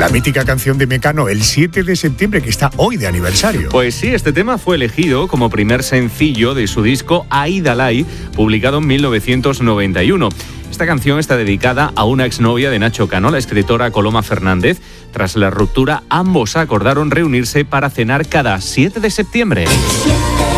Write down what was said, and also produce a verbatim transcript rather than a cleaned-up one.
mítica canción de Mecano, el siete de septiembre, que está hoy de aniversario. Pues sí, este tema fue elegido como primer sencillo de su disco Aidalai, publicado en mil novecientos noventa y uno. Esta canción está dedicada a una exnovia de Nacho Cano, la escritora Coloma Fernández. Tras la ruptura, ambos acordaron reunirse para cenar cada siete de septiembre.